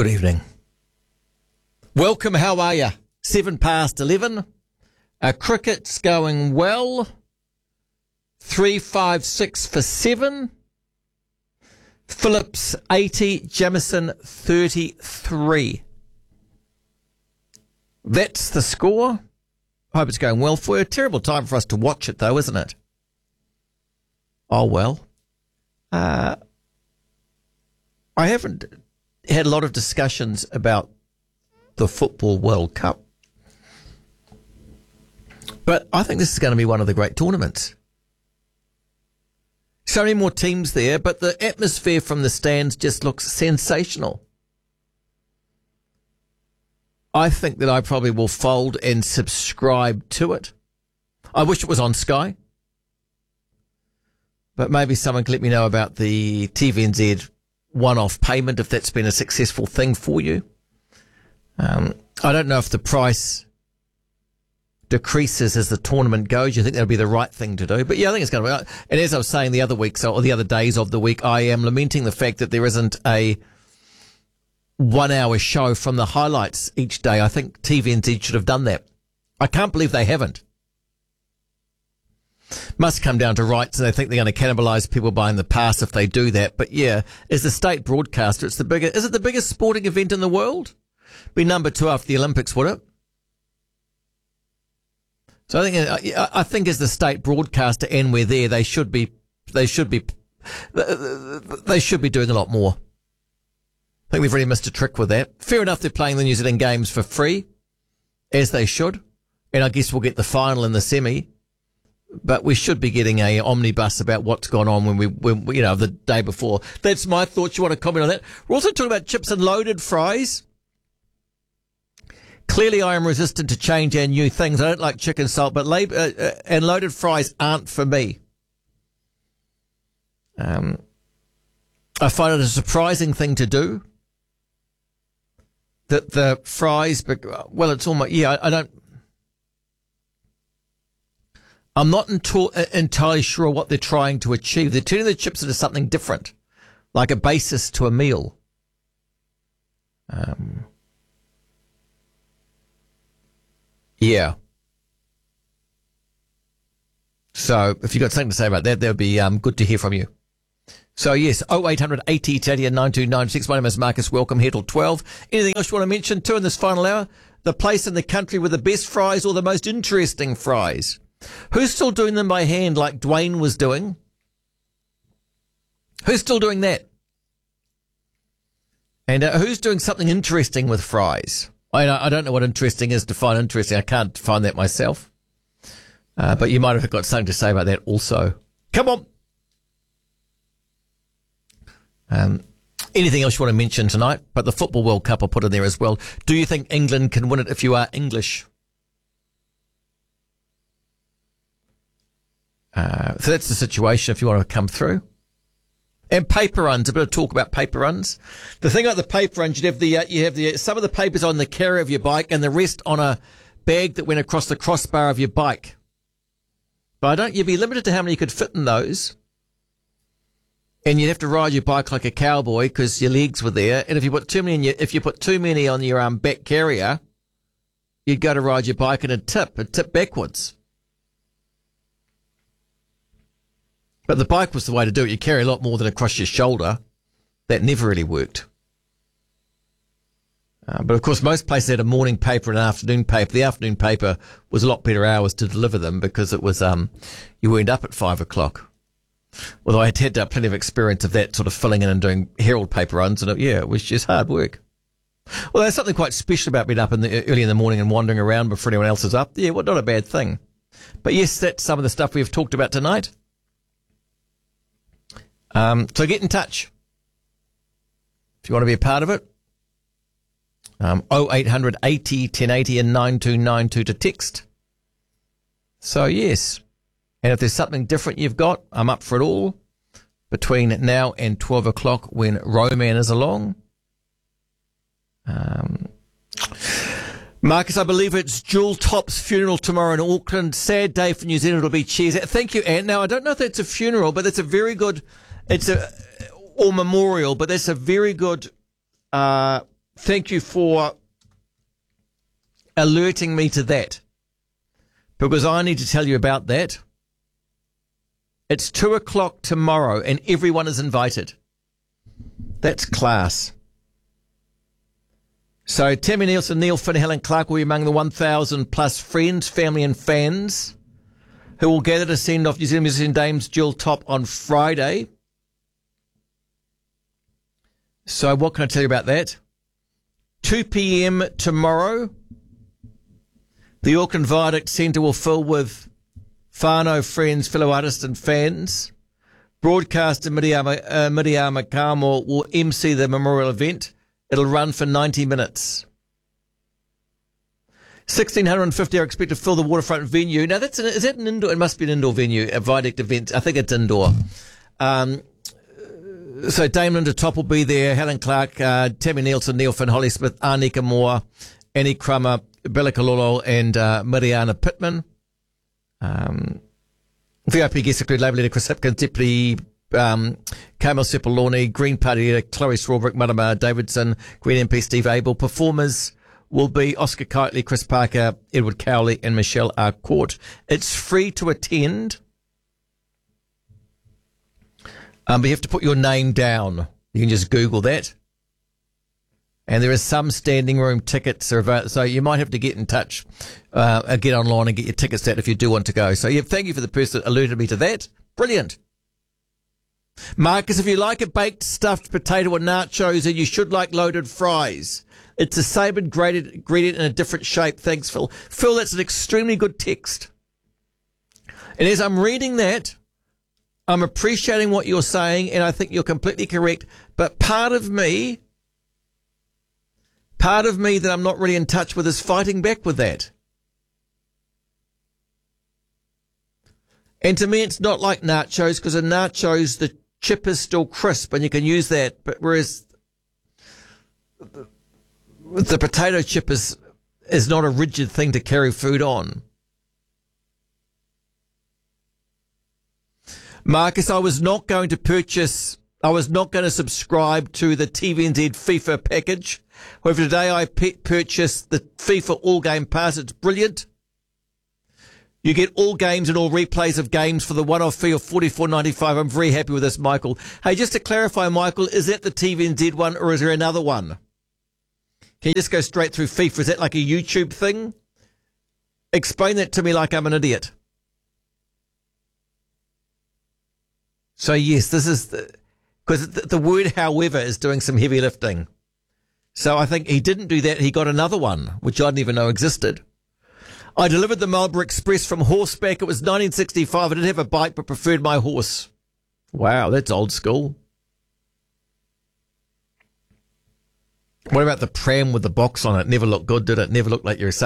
Good evening. Welcome, how are you? 11:07. Cricket's going well. 3-5-6 for 7. Phillips 80, Jamieson 33. That's the score. I hope it's going well for you. Terrible time for us to watch it, though, isn't it? Oh, well. I haven't had a lot of discussions about the Football World Cup, but I think this is going to be one of the great tournaments. So many more teams there, but the atmosphere from the stands just looks sensational. I think that I probably will fold and subscribe to it. I wish it was on Sky, but maybe someone can let me know about the TVNZ one-off payment, if that's been a successful thing for you. I don't know if the price decreases as the tournament goes. You think that'll be the right thing to do? But yeah, I think it's going to be. And as I was saying the other weeks or the other days of the week, I am lamenting the fact that there isn't a 1 hour show from the highlights each day. I think TVNZ should have done that. I can't believe they haven't. Must come down to rights, and they think they're going to cannibalise people buying the pass if they do that. But yeah, as the state broadcaster, is it the biggest sporting event in the world? Be number 2 after the Olympics, would it? So I think as the state broadcaster, and we're there, they should be doing a lot more. I think they've really missed a trick with that. Fair enough, they're playing the New Zealand games for free, as they should, and I guess we'll get the final and the semi. But we should be getting a omnibus about what's gone on when the day before. That's my thoughts. You want to comment on that? We're also talking about chips and loaded fries. Clearly, I am resistant to change and new things. I don't like chicken salt, but and loaded fries aren't for me. I find it a surprising thing to do. That the fries, it's almost, I don't. I'm not entirely sure what they're trying to achieve. They're turning the chips into something different, like a basis to a meal. Yeah. So if you've got something to say about that, that would be good to hear from you. So yes, 0800 80 30 and 9296. My name is Marcus. Welcome here till 12. Anything else you want to mention too in this final hour? The place in the country with the best fries or the most interesting fries? Who's still doing them by hand like Dwayne was doing? Who's still doing that? And who's doing something interesting with fries? I don't know what interesting is. Define interesting. I can't define that myself. But you might have got something to say about that also. Come on. Anything else you want to mention tonight? But the Football World Cup I'll put in there as well. Do you think England can win it if you are English? So that's the situation if you want to come through. And paper runs, a bit of talk about paper runs. The thing about the paper runs, you have the some of the papers on the carrier of your bike and the rest on a bag that went across the crossbar of your bike. But you'd be limited to how many you could fit in those. And you'd have to ride your bike like a cowboy because your legs were there. And if you put too many on your back carrier, you'd go to ride your bike and it'd tip backwards. But the bike was the way to do it. You carry a lot more than across your shoulder. That never really worked. But of course, most places had a morning paper and an afternoon paper. The afternoon paper was a lot better hours to deliver them because it was you weren't up at 5 o'clock. Although I had plenty of experience of that sort of filling in and doing Herald paper runs, and it was just hard work. Well, there's something quite special about being up early in the morning and wandering around before anyone else is up. Yeah, well, not a bad thing. But yes, that's some of the stuff we've talked about tonight. So get in touch if you want to be a part of it. 0800 80 1080 and 9292 to text. So yes, and if there's something different you've got, I'm up for it all between now and 12 o'clock when Roman is along. Marcus, I believe it's Jewel Top's funeral tomorrow in Auckland. Sad day for New Zealand. It'll be cheers. Thank you, Anne. Now, I don't know if that's a funeral, but it's a very good, or memorial, but that's a very good, thank you for alerting me to that, because I need to tell you about that. It's 2:00 tomorrow and everyone is invited. That's class. So Tammy Nielsen, Neil Finn, Helen Clark will be among the 1,000 plus friends, family and fans who will gather to send off New Zealand musician Dames Jill Top on Friday. So what can I tell you about that? 2 p.m. tomorrow, the Auckland Viaduct Centre will fill with whānau friends, fellow artists and fans. Broadcaster Miriama Kamo will MC the memorial event. It'll run for 90 minutes. 1,650 are expected to fill the waterfront venue. Now, is that an indoor? It must be an indoor venue, a Viaduct event. I think it's indoor. So Dame Linda Top will be there, Helen Clark, Tammy Nielsen, Neil Finn, Holly Smith, Arnika Moore, Annie Crummer, Bella Kalolo and Mariana Pittman. VIP guests include Labour leader Chris Hipkins, Deputy Carmel Sepuloni, Green Party leader Chloe Strawbrook, Marama Davidson, Green MP Steve Abel. Performers will be Oscar Kitely, Chris Parker, Edward Cowley and Michelle Arcourt. It's free to attend. But you have to put your name down. You can just Google that. And there is some standing room tickets are available, so you might have to get in touch, get online and get your tickets out if you do want to go. So yeah, thank you for the person that alerted me to that. Brilliant. Marcus, if you like a baked stuffed potato or nachos, then you should like loaded fries. It's the same ingredient in a different shape. Thanks, Phil. Phil, that's an extremely good text. And as I'm reading that, I'm appreciating what you're saying, and I think you're completely correct. But part of me that I'm not really in touch with is fighting back with that. And to me, it's not like nachos, because in nachos, the chip is still crisp and you can use that. But whereas the potato chip is not a rigid thing to carry food on. Marcus, I was not going to subscribe to the TVNZ FIFA package. However, today I purchased the FIFA All Game Pass. It's brilliant. You get all games and all replays of games for the one-off fee of $44.95. I'm very happy with this, Michael. Hey, just to clarify, Michael, is that the TVNZ one or is there another one? Can you just go straight through FIFA? Is that like a YouTube thing? Explain that to me like I'm an idiot. So yes, this is because the word however is doing some heavy lifting. So I think he didn't do that. He got another one, which I didn't even know existed. I delivered the Marlborough Express from horseback. It was 1965. I didn't have a bike, but preferred my horse. Wow, that's old school. What about the pram with the box on it? Never looked good, did it? Never looked like you're